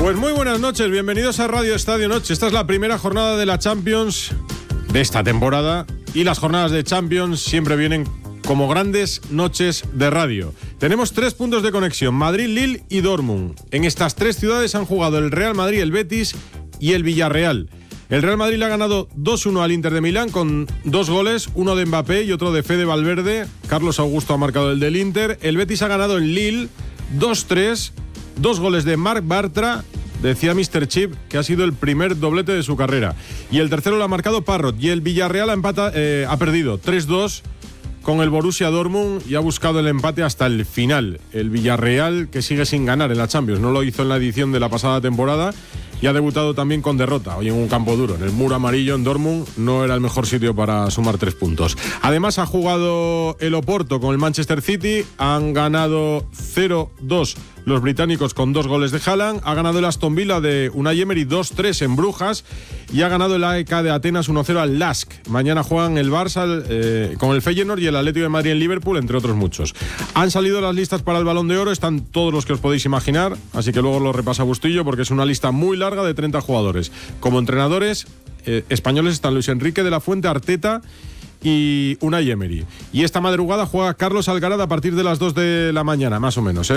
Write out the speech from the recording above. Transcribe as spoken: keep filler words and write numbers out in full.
Pues muy buenas noches, bienvenidos a Radio Estadio Noche. Esta es la primera jornada de la Champions de esta temporada y las jornadas de Champions siempre vienen como grandes noches de radio. Tenemos tres puntos de conexión, Madrid, Lille y Dortmund. En estas tres ciudades han jugado el Real Madrid, el Betis y el Villarreal. El Real Madrid le ha ganado dos uno al Inter de Milán con dos goles, uno de Mbappé y otro de Fede Valverde. Carlos Augusto ha marcado el del Inter. El Betis ha ganado en Lille dos tres, dos goles de Marc Bartra. Decía míster Chip que ha sido el primer doblete de su carrera. Y el tercero lo ha marcado Parrot. Y el Villarreal ha, empata, eh, ha perdido tres dos con el Borussia Dortmund y ha buscado el empate hasta el final. El Villarreal, que sigue sin ganar en la Champions, no lo hizo en la edición de la pasada temporada y ha debutado también con derrota. Hoy en un campo duro, en el muro amarillo en Dortmund, no era el mejor sitio para sumar tres puntos. Además ha jugado el Oporto con el Manchester City, han ganado cero dos los británicos con dos goles de Haaland, ha ganado el Aston Villa de Unai Emery dos tres en Brujas y ha ganado el A E K de Atenas uno cero al Lask. Mañana juegan el Barça eh, con el Feyenoord y el Atlético de Madrid en Liverpool, entre otros muchos. Han salido las listas para el Balón de Oro, están todos los que os podéis imaginar, así que luego lo repasa Bustillo porque es una lista muy larga de treinta jugadores. Como entrenadores eh, españoles están Luis Enrique de la Fuente, Arteta y Unai Emery. Y esta madrugada juega Carlos Alcaraz a partir de las dos de la mañana, más o menos, ¿eh?